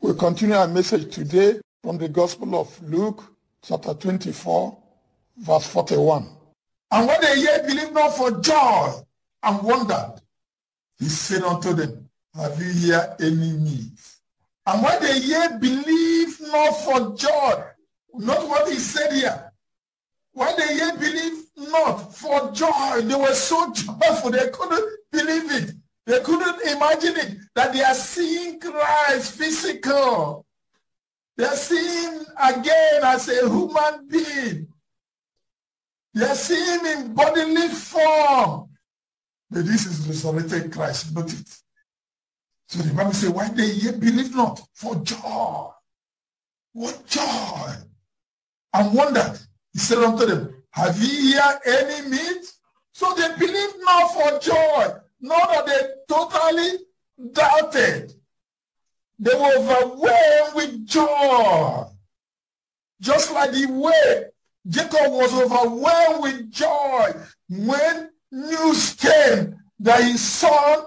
We continue our message today from the Gospel of Luke, chapter 24, verse 41. And when they yet believed not for joy and wondered, he said unto them, have you here any meat? And when they yet believed not for joy, not what he said here. When they yet believed not for joy, they were so joyful, they couldn't believe it. They couldn't imagine it, that they are seeing Christ physical. They are seeing again as a human being. They are seeing him in bodily form. But this is resurrected Christ, not it. So the Bible says, why they yet believe not? For joy. What joy? And wondered. He said unto them, have ye here any meat? So they believed not for joy. Not that they totally doubted. They were overwhelmed with joy. Just like the way Jacob was overwhelmed with joy when news came that his son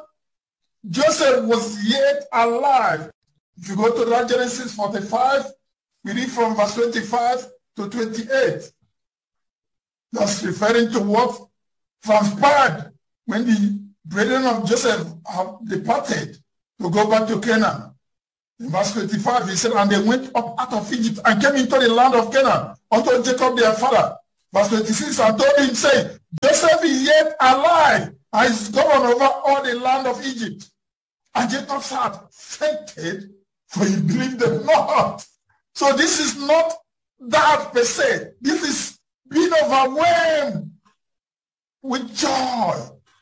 Joseph was yet alive. If you go to that Genesis 45, we read from verse 25 to 28. That's referring to what transpired when the brethren of Joseph have departed to go back to Canaan. In verse 25, he said, and they went up out of Egypt and came into the land of Canaan unto Jacob their father. Verse 26, and told him, saying, Joseph is yet alive, and is gone over all the land of Egypt. And Jacob's heart fainted, for he believed them not. So this is not that per se. This is being overwhelmed with joy.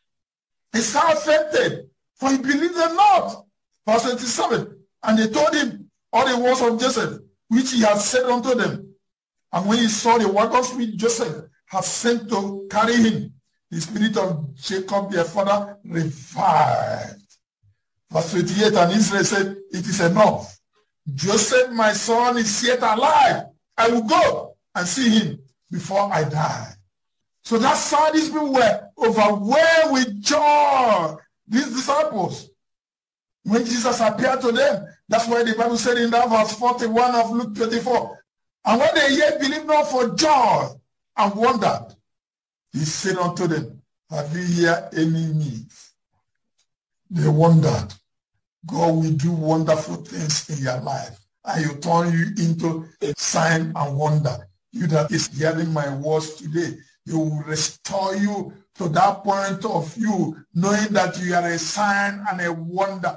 His heart fainted, for he believed them not. Verse 27, and they told him all the words of Joseph, which he had said unto them. And when he saw the wagons which Joseph had sent to carry him, the spirit of Jacob their father revived. Verse 28, and Israel said, it is enough. Joseph, my son, is yet alive. I will go and see him before I die. So that's how these people were overwhelmed with joy. These disciples, when Jesus appeared to them, that's why the Bible said in that verse 41 of Luke 24, and when they yet believed not for joy and wondered, he said unto them, have you here any meat? They wondered. God will do wonderful things in your life, and he'll turn you into a sign and wonder. You that is hearing my words today, he will restore you to that point of you, knowing that you are a sign and a wonder.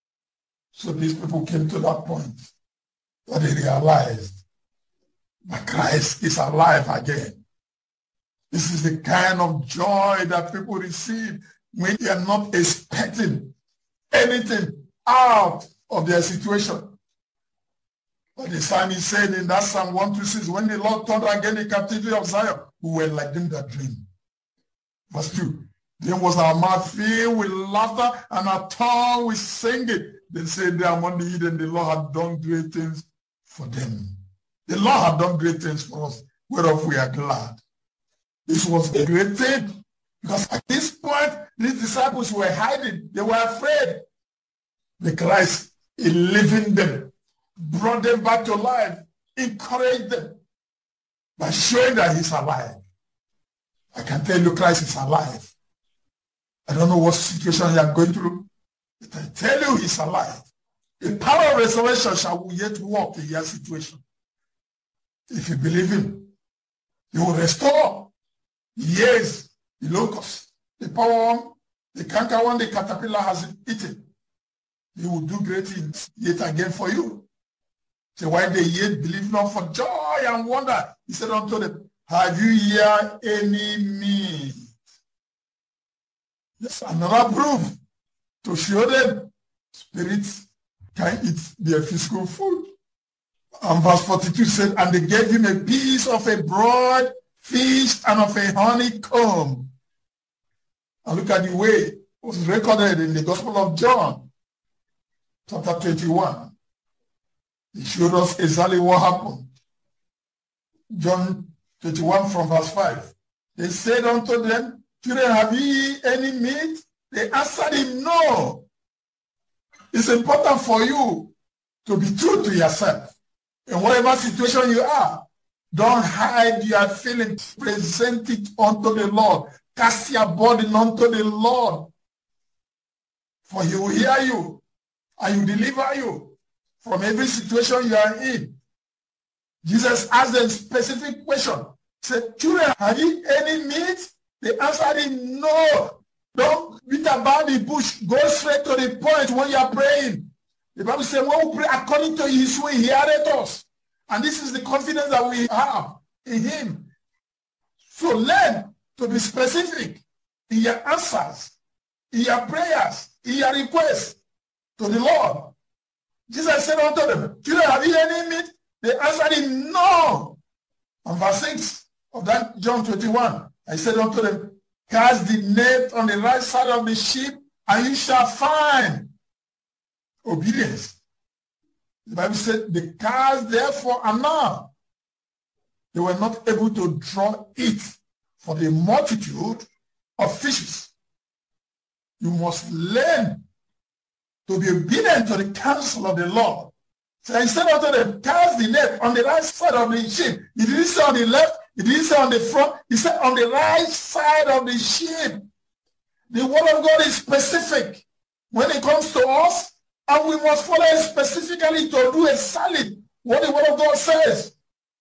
So these people came to that point that they realized that Christ is alive again. This is the kind of joy that people receive when they are not expecting anything out of their situation. But the psalmist said in that Psalm 126, when the Lord turned again the captivity of Zion, we were like them that dream. Verse 2, then was our mouth filled with laughter and our tongue with singing. They said there among the heathen, the Lord had done great things for them. The Lord had done great things for us, whereof we are glad. This was a great thing, because at this point, these disciples were hiding. They were afraid. The Christ, in leaving them, brought them back to life, encouraged them by showing that he's alive. I can tell you Christ is alive. I don't know what situation you are going through, but I tell you he's alive. The power of resurrection shall yet work in your situation. If you believe him, he will restore. Yes, the locust, the power, the cankerworm, the caterpillar has eaten. He will do great things yet again for you. So why they yet believe not for joy and wonder, he said unto them, have you here any meat? That's another proof to show them spirits can eat their physical food. And verse 42 said, and they gave him a piece of a broad fish and of a honeycomb. And look at the way it was recorded in the Gospel of John, chapter 21. He showed us exactly what happened. John 21 from verse 5. They said unto them, children, have ye any meat? They answered him, no. It's important for you to be true to yourself. In whatever situation you are, don't hide your feelings. Present it unto the Lord. Cast your burden unto the Lord. For he will hear you and he will deliver you from every situation you are in. Jesus asked them a specific question. He said, children, have you any meat? They answered him, no. Don't beat about the bush. Go straight to the point when you are praying. The Bible says, when we pray according to his way, he heareth us. And this is the confidence that we have in him. So learn to be specific in your answers, in your prayers, in your requests to the Lord. Jesus said unto them, children, have you any meat? They answered him, no. And verse 6 of that John 21, I said unto them, cast the net on the right side of the ship, and you shall find obedience. The Bible said, the cast therefore are now. They were not able to draw it for the multitude of fishes. You must learn to be obedient to the counsel of the Lord. So instead of them, cast the net on the right side of the ship. He didn't say on the left, he didn't say on the front, he said on the right side of the ship. The word of God is specific when it comes to us, and we must follow it specifically to do exactly what the word of God says.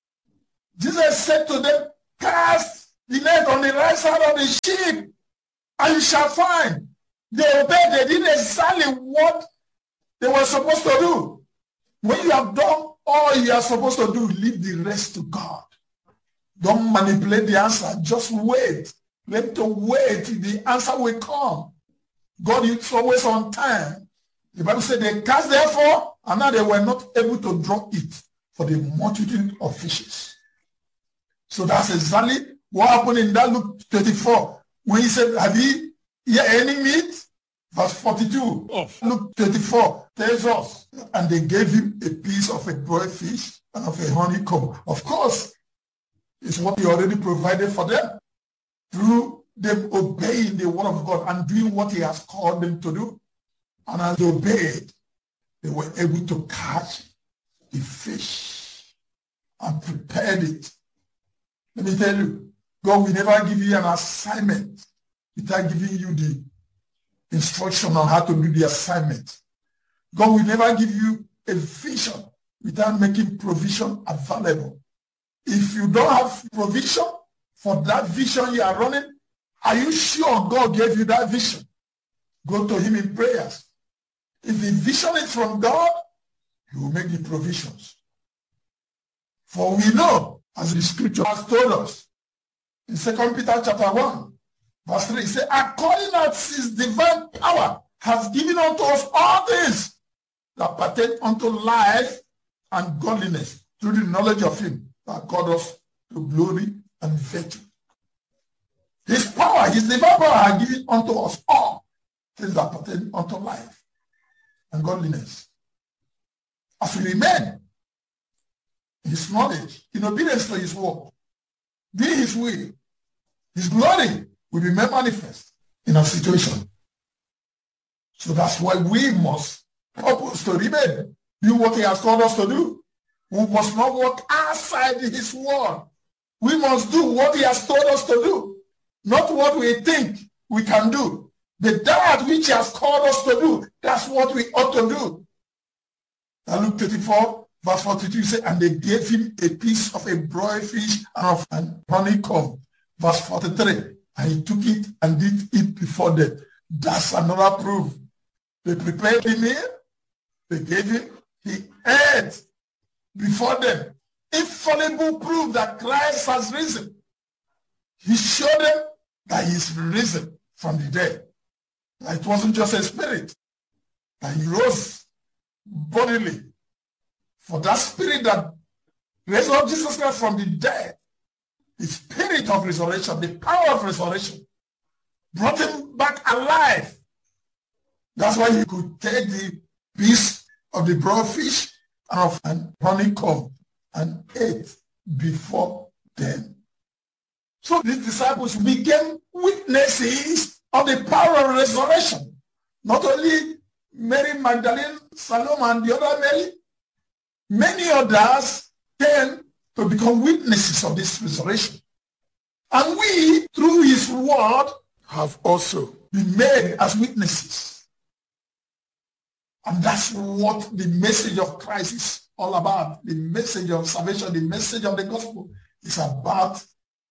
Jesus said to them, cast the net on the right side of the ship, and you shall find. They obeyed, they did exactly what they were supposed to do. When you have done all you are supposed to do, leave the rest to God. Don't manipulate the answer. Just wait. Let to wait. The answer will come. God is always on time. The Bible said they cast therefore, and now they were not able to draw it for the multitude of fishes. So that's exactly what happened in that Luke 24. When he said, have you here any meat? Verse 42 of Luke 24 tells us, and they gave him a piece of a broiled fish and of a honeycomb. Of course, it's what he already provided for them through them obeying the word of God and doing what he has called them to do. And as they obeyed, they were able to catch the fish and prepared it. Let me tell you, God will never give you an assignment without giving you the instruction on how to do the assignment. God will never give you a vision without making provision available. If you don't have provision for that vision you are running, are you sure God gave you that vision? Go to him in prayers. If the vision is from God, he will make the provisions. For we know, as the scripture has told us, in 2 Peter chapter 1, verse 3, it says, according as his divine power has given unto us all things that pertain unto life and godliness through the knowledge of him that called us to glory and virtue. His power, his divine power has given unto us all things that pertain unto life and godliness. As we remain in his knowledge, in obedience to his word, do his will, his glory will be made manifest in our situation. So that's why we must purpose to remain, do what he has called us to do. We must not walk outside his word. We must do what he has told us to do, not what we think we can do, but that which he has called us to do. That's what we ought to do. Now Luke 24, verse 42 says, and they gave him a piece of a broiled fish and of an honeycomb. Verse 43, and he took it and did eat before them. That's another proof. They prepared the meal, they gave him, he ate before them. Infallible proof that Christ has risen. He showed them that he is risen from the dead. That it wasn't just a spirit, that he rose bodily. For that spirit that raised up Jesus Christ from the dead, the spirit of resurrection, the power of resurrection, brought him back alive. That's why he could take the piece of the broiled fish and of an honeycomb and ate before them. So these disciples became witnesses of the power of resurrection. Not only Mary Magdalene, Salome, and the other Mary, many others came to become witnesses of this resurrection. And we, through his word, have also been made as witnesses. And that's what the message of Christ is all about. The message of salvation, the message of the gospel is about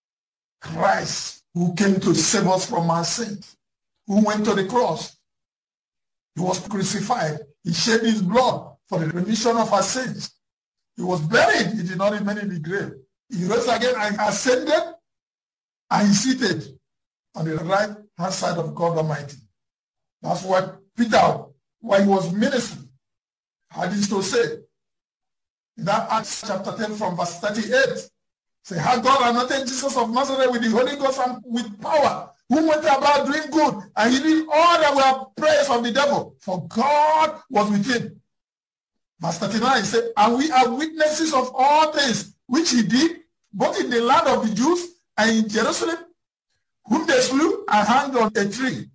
Christ, who came to save us from our sins, who went to the cross. He was crucified. He shed his blood for the remission of our sins. He was buried. He did not remain in the grave. He rose again and ascended and he seated on the right hand side of God Almighty. That's what Peter, while he was ministering, had this to say. In that Acts chapter 10 from verse 38, say, how God anointed Jesus of Nazareth with the Holy Ghost and with power, who went about doing good, and he did all that were prayers of the devil, for God was with him. Verse 39, he said, and we are witnesses of all things which he did, both in the land of the Jews and in Jerusalem, whom they slew and hanged on a tree.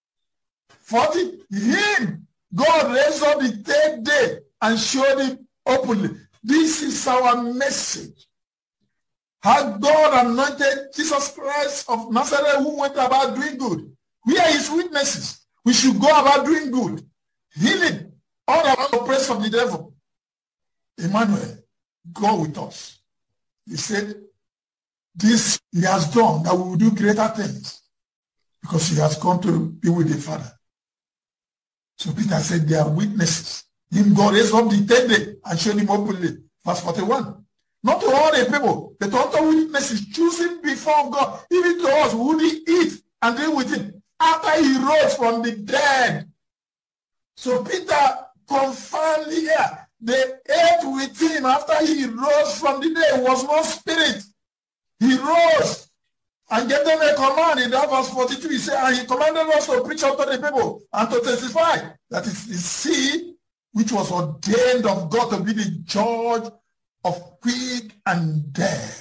40, him God raised up the third day and showed him openly. This is our message. How God anointed Jesus Christ of Nazareth, who went about doing good. We are his witnesses. We should go about doing good, healing all the oppressed of the devil. Emmanuel, go with us. He said, this he has done, that we will do greater things, because he has come to be with the Father. So Peter said, they are witnesses. Him God raised up the third day and showed him openly. Verse 41. Not to all the people, but unto witnesses choosing before God, even to us, who he eat and drink with him after he rose from the dead. So Peter confirmed here, they ate with him after he rose from the dead. It was no spirit. He rose and gave them a command. In that verse 42, he said, and he commanded us to preach unto the people and to testify that it's the seed which was ordained of God to be the judge of quick and dead.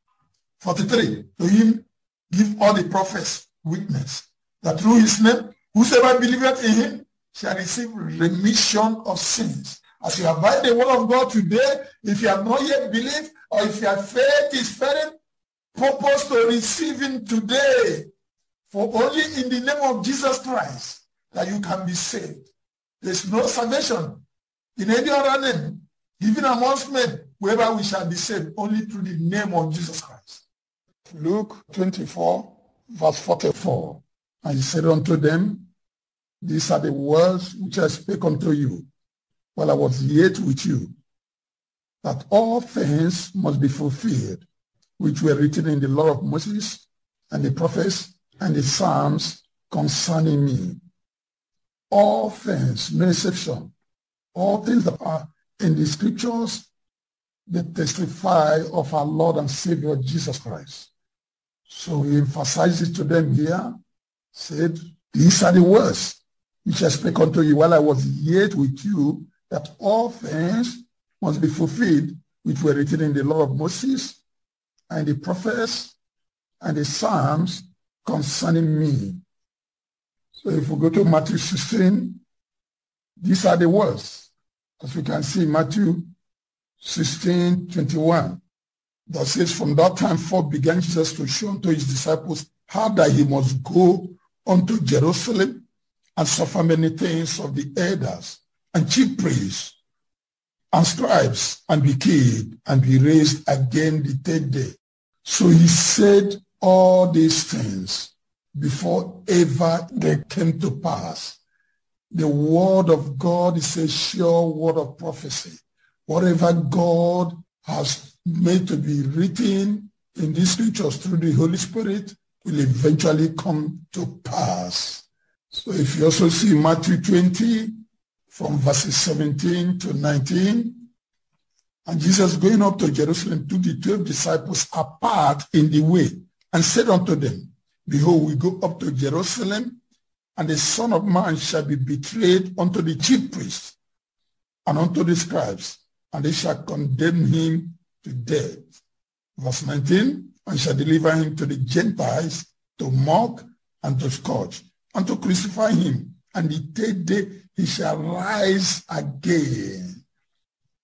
43, to him give all the prophets witness that through his name, whosoever believeth in him shall receive remission of sins. As you abide the word of God today, if you have not yet believed, or if your faith is failing, purpose to receive him today. For only in the name of Jesus Christ that you can be saved. There's no salvation in any other name, even amongst men, whereby we shall be saved, only through the name of Jesus Christ. Luke 24, verse 44. And he said unto them, these are the words which I spake unto you while I was yet with you, that all things must be fulfilled, which were written in the law of Moses and the prophets and the Psalms concerning me. All things, no exception, all things that are in the scriptures, they testify of our Lord and Savior Jesus Christ. So he emphasizes to them here, said, these are the words which I spake unto you while I was yet with you, that all things must be fulfilled, which were written in the law of Moses and the prophets and the Psalms concerning me. So if we go to Matthew 16, these are the words. As we can see, Matthew 16:21, that says, from that time forth began Jesus to show unto his disciples how that he must go unto Jerusalem and suffer many things of the elders and chief priests and scribes, and be killed and be raised again the third day. So he said all these things before ever they came to pass. The word of God is a sure word of prophecy. Whatever God has made to be written in these scriptures through the Holy Spirit will eventually come to pass. So if you also see Matthew 20 from verses 17 to 19, and Jesus going up to Jerusalem took the 12 disciples apart in the way and said unto them, behold, we go up to Jerusalem, and the Son of Man shall be betrayed unto the chief priests and unto the scribes, and they shall condemn him to death. Verse 19, and shall deliver him to the Gentiles to mock and to scourge and to crucify him. And the third day he shall rise again.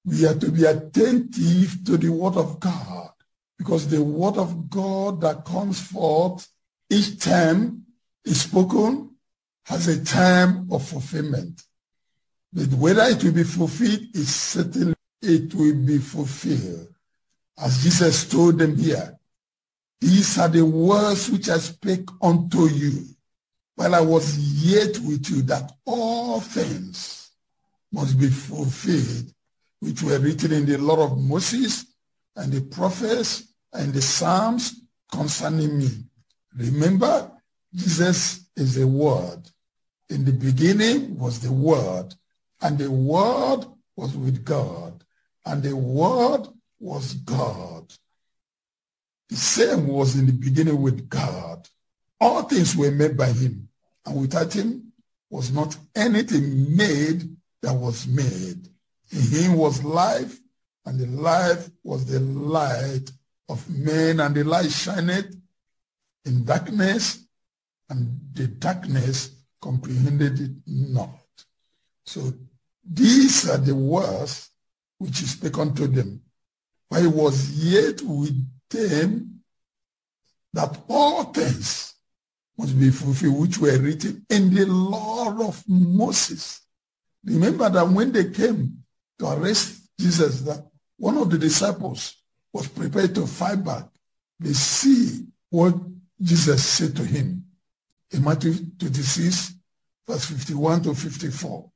We are to be attentive to the word of God, because the word of God that comes forth each time is spoken has a time of fulfillment. But whether it will be fulfilled is certainly it will be fulfilled. As Jesus told them here, these are the words which I spake unto you while I was yet with you, that all things must be fulfilled, which were written in the law of Moses and the prophets and the Psalms concerning me. Remember, Jesus is the Word. In the beginning was the Word, and the Word was with God, and the Word was God. The same was in the beginning with God. All things were made by him, and without him was not anything made that was made. In him was life, and the life was the light of men, and the light shineth in darkness, and the darkness comprehended it not. So these are the words which he spake unto them, while he was yet with them, that all things must be fulfilled, which were written in the law of Moses. Remember that when they came to arrest Jesus, that one of the disciples was prepared to fight back. They see what Jesus said to him in Matthew 26, verse 51 to 54.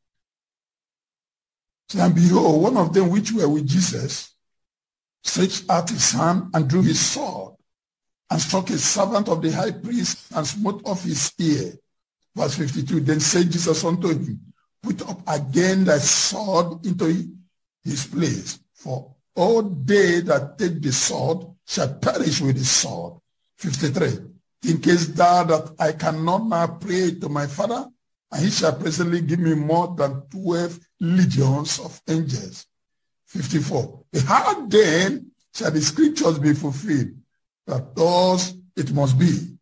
And behold, one of them which were with Jesus stretched out his hand and drew his sword and struck a servant of the high priest and smote off his ear. Verse 52, then said Jesus unto him, put up again thy sword into his place, for all they that take the sword shall perish with the sword. 53, in case that I cannot now pray to my Father, and he shall presently give me more than 12 legions of angels. 54, how then shall the scriptures be fulfilled? That thus it must be.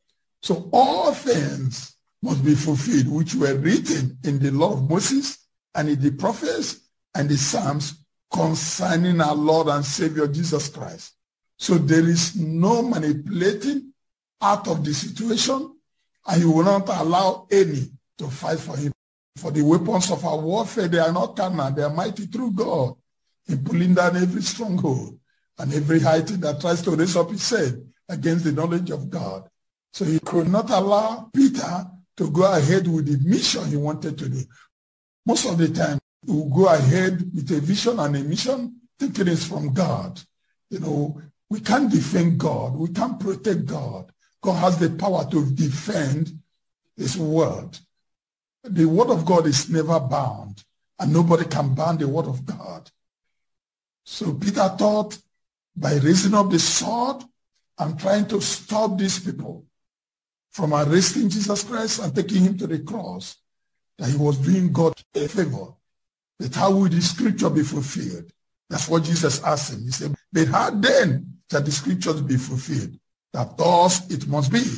So all things must be fulfilled, which were written in the law of Moses and in the prophets and the Psalms concerning our Lord and Savior Jesus Christ. So there is no manipulating out of the situation, and you will not allow any to fight for him. For the weapons of our warfare, they are not carnal, they are mighty through God, in pulling down every stronghold and every high thing that tries to raise up his head against the knowledge of God. So he could not allow Peter to go ahead with the mission he wanted to do. Most of the time, he will go ahead with a vision and a mission thinking it's from God. You know, we can't defend God. We can't protect God. God has the power to defend his word. The word of God is never bound, and nobody can ban the word of God. So Peter thought, by raising up the sword and trying to stop these people from arresting Jesus Christ and taking him to the cross, that he was doing God a favor. But how will the scripture be fulfilled? That's what Jesus asked him. He said, but how then shall the scriptures be fulfilled? That thus it must be.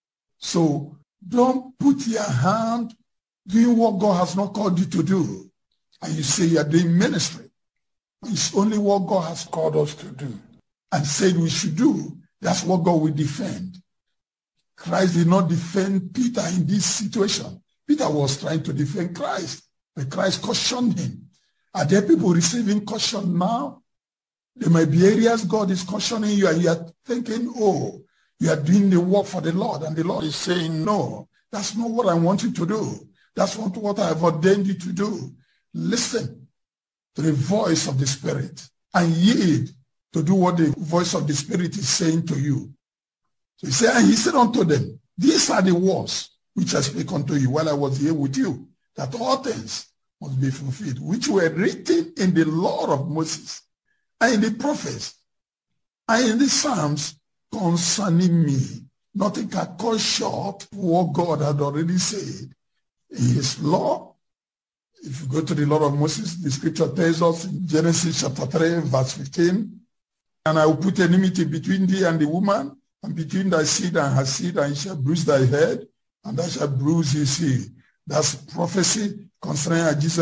So don't put your hand doing what God has not called you to do. And you say you are doing ministry. It's only what God has called us to do and said we should do. That's what God will defend. Christ did not defend Peter in this situation. Peter was trying to defend Christ, but Christ cautioned him. Are there people receiving caution now? There might be areas God is cautioning you and you are thinking, oh, you are doing the work for the Lord, and the Lord is saying, no, that's not what I want you to do. That's not what I have ordained you to do. Listen to the voice of the Spirit and yield to do what the voice of the Spirit is saying to you. So he said, and he said unto them, these are the words which I spake unto you while I was here with you, that all things must be fulfilled, which were written in the law of Moses and in the prophets and in the Psalms concerning me. Nothing can cut short what God had already said in his law. If you go to the law of Moses, the scripture tells us in Genesis chapter 3, verse 15, and I will put enmity between thee and the woman, and between thy seed and her seed, and he shall bruise thy head, and thou shalt bruise his heel. That's prophecy concerning Jesus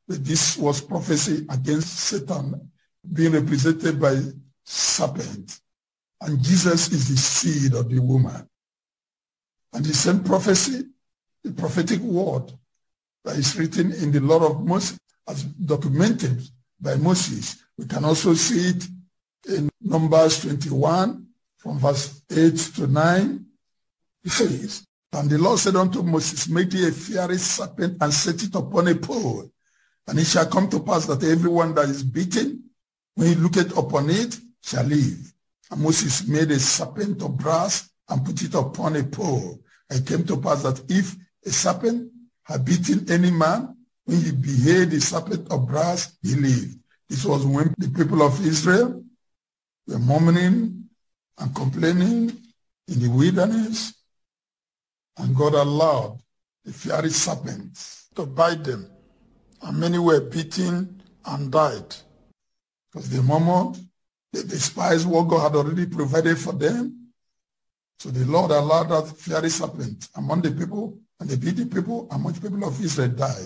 But this was prophecy against Satan being represented by serpent. And Jesus is the seed of the woman. And the same prophecy, the prophetic word that is written in the law of Moses, as documented by Moses. We can also see it in Numbers 21 from verse 8 to 9. It says, and the Lord said unto Moses, make thee a fiery serpent and set it upon a pole. And it shall come to pass that everyone that is beaten, when he looketh upon it, shall live. And Moses made a serpent of brass and put it upon a pole. And it came to pass that if a serpent had beaten any man, when he beheld the serpent of brass, he lived. This was when the people of Israel were murmuring and complaining in the wilderness, and God allowed the fiery serpents to bite them. And many were beaten and died because they murmured, they despised what God had already provided for them. So the Lord allowed that fiery serpent among the people, and they beat the people, and much people of Israel died.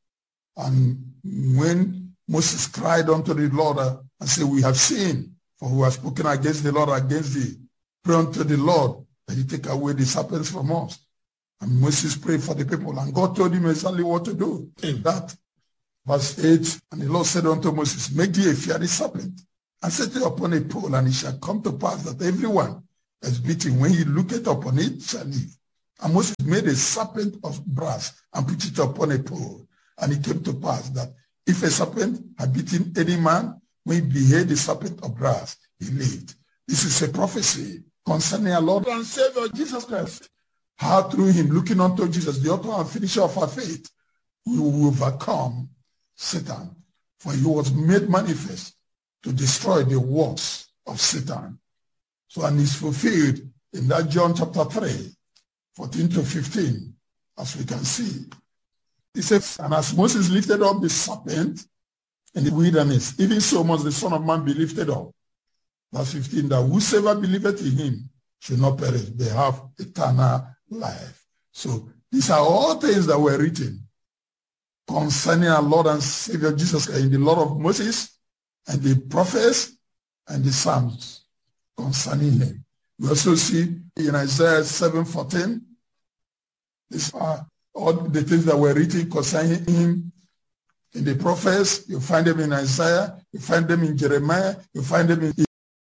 And when Moses cried unto the Lord and said, we have sinned, for we have spoken against the Lord, against thee. Pray unto the Lord that he take away the serpents from us. And Moses prayed for the people, and God told him exactly what to do. In that, verse 8, and the Lord said unto Moses, make thee a fiery serpent, and set it upon a pole, and it shall come to pass that everyone that is beaten, when he looketh upon it, shall live. And Moses made a serpent of brass and put it upon a pole. And it came to pass that if a serpent had beaten any man, when he beheld the serpent of brass, he lived. This is a prophecy concerning our Lord and Savior Jesus Christ. How through him, looking unto Jesus, the author and finisher of our faith, we will overcome Satan. For he was made manifest to destroy the works of Satan. So, and it's fulfilled in that John chapter 3, 14 to 15, as we can see. He says, and as Moses lifted up the serpent in the wilderness, even so must the Son of Man be lifted up. Verse 15, that whosoever believeth in him should not perish, they have eternal life. So these are all things that were written concerning our Lord and Savior Jesus Christ in the law of Moses and the prophets and the Psalms concerning him. We also see in Isaiah 7:14, these are all the things that were written concerning him in the prophets. You find them in Isaiah, you find them in Jeremiah, you find them in